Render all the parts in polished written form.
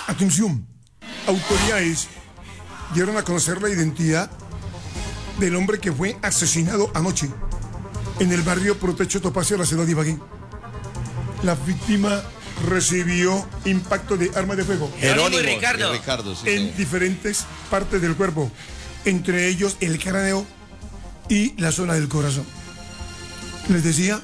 Atención, autoridades dieron a conocer la identidad del hombre que fue asesinado anoche en el barrio Protecho Topacio de la ciudad de Ibagué. La víctima recibió impacto de arma de fuego Jerónimo y Ricardo, sí, en diferentes partes del cuerpo, entre ellos el cráneo y la zona del corazón. Les decía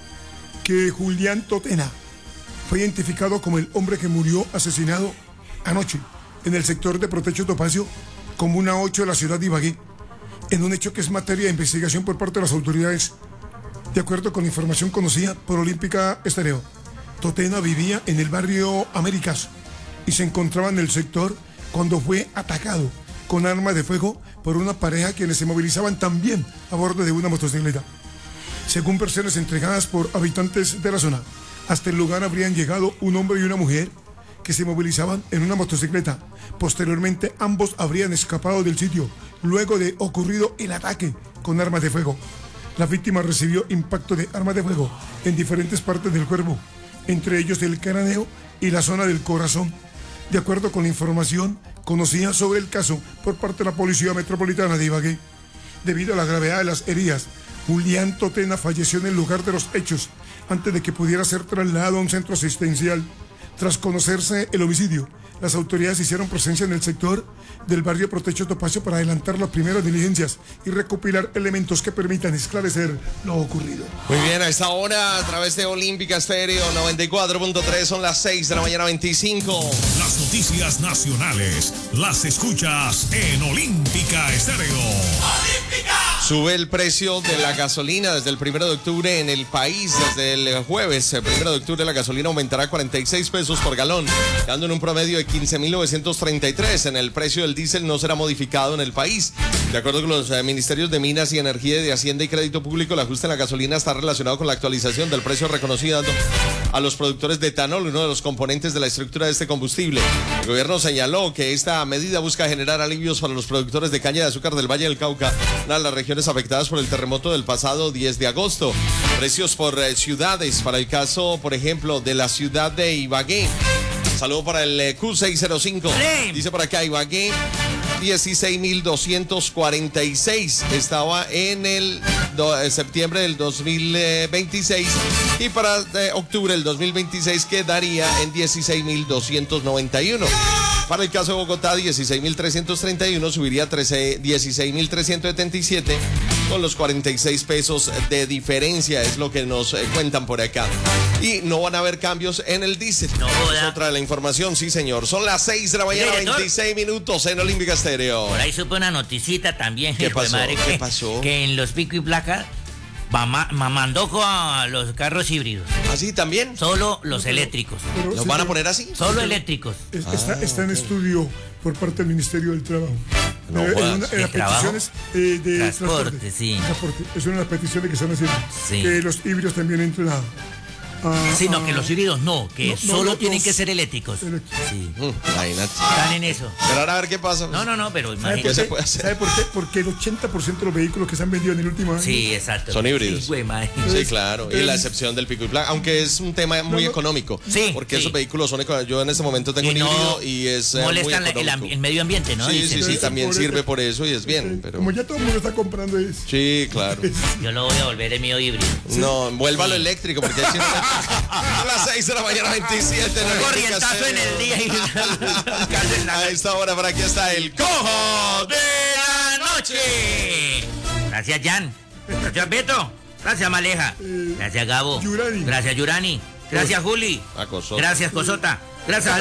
que Julián Totena fue identificado como el hombre que murió asesinado anoche en el sector de Protecho Topacio, comuna 8 de la ciudad de Ibagué, en un hecho que es materia de investigación por parte de las autoridades. De acuerdo con la información conocida por Olímpica Estéreo, Totena vivía en el barrio Américas y se encontraba en el sector cuando fue atacado con arma de fuego por una pareja quienes se movilizaban también a bordo de una motocicleta. Según versiones entregadas por habitantes de la zona, hasta el lugar habrían llegado un hombre y una mujer que se movilizaban en una motocicleta. Posteriormente, ambos habrían escapado del sitio luego de ocurrido el ataque con armas de fuego. La víctima recibió impacto de arma de fuego en diferentes partes del cuerpo, entre ellos el cráneo y la zona del corazón. De acuerdo con la información conocida sobre el caso por parte de la Policía Metropolitana de Ibagué, debido a la gravedad de las heridas, Julián Totena falleció en el lugar de los hechos antes de que pudiera ser trasladado a un centro asistencial. Tras conocerse el homicidio, las autoridades hicieron presencia en el sector del barrio Protecho Topacio para adelantar las primeras diligencias y recopilar elementos que permitan esclarecer lo ocurrido. Muy bien, a esta hora, a través de Olímpica Estéreo 94.3, son las 6 de la mañana 25. Las noticias nacionales las escuchas en Olímpica Estéreo. ¡Olímpica! Sube el precio de la gasolina desde el 1 de octubre en el país. Desde el jueves, el 1 de octubre, la gasolina aumentará 46 pesos por galón, quedando en un promedio de 15.933. En el precio del diésel no será modificado en el país. De acuerdo con los ministerios de Minas y Energía y de Hacienda y Crédito Público, el ajuste en la gasolina está relacionado con la actualización del precio reconocido a los productores de etanol, uno de los componentes de la estructura de este combustible. El gobierno señaló que esta medida busca generar alivios para los productores de caña de azúcar del Valle del Cauca, una de las regiones afectadas por el terremoto del pasado 10 de agosto. Precios por ciudades, para el caso, por ejemplo, de la ciudad de Ibagué. Saludo para el Q605. Dice por acá, Ibagué, 16.246. Estaba en el septiembre del 2026 y para octubre del 2026 quedaría en 16.291. Para el caso de Bogotá, 16.331 subiría a 16.377 con los 46 pesos de diferencia, es lo que nos cuentan por acá. Y no van a haber cambios en el diésel. No, es otra de la información, sí señor. Son las 6 de la mañana, 26 minutos en Olímpica Estéreo. Por ahí supe una noticita también. ¿Qué pasó? Madre, ¿Qué pasó? Que en los pico y placa mandó a los carros híbridos. ¿Así también? Solo los eléctricos. ¿Los van a poner así? Solo eléctricos. Está en estudio por parte del Ministerio del Trabajo. No en jodas. las peticiones de Transporte, sí. Transporte. Es una de las peticiones que están haciendo. Sí. Que los híbridos también entren a Sino que los híbridos no, que solo tienen que ser eléctricos. Sí. Imagínate. Están en eso. Pero ahora a ver qué pasa. No, pero ¿Sabe imagínate. se puede hacer? ¿Sabe por qué? Porque el 80% de los vehículos que se han vendido en el último año Sí, exacto. Son híbridos. Sí, güey, madre. Sí, claro. Y la excepción del pico y placa, aunque es un tema muy económico. Sí, porque sí. esos vehículos son yo en este momento tengo Y un no híbrido y es molestan muy económico. el medio ambiente, ¿no? Sí, Dicen. sí, también sirve por eso y es bien. Pero... Como ya todo el mundo está comprando eso. Sí, claro. Yo lo voy a volver el mío híbrido. No, vuélvalo eléctrico porque si no... A las 6 de la mañana 27. Corrientazo en el día y a esta hora por aquí está el cojo de la noche. Gracias, Jan. Gracias, Beto. Gracias, Maleja. Gracias, Gabo. Yurani. Gracias, Yurani. Gracias, Juli. A Cosota. Gracias, Cosota. Gracias,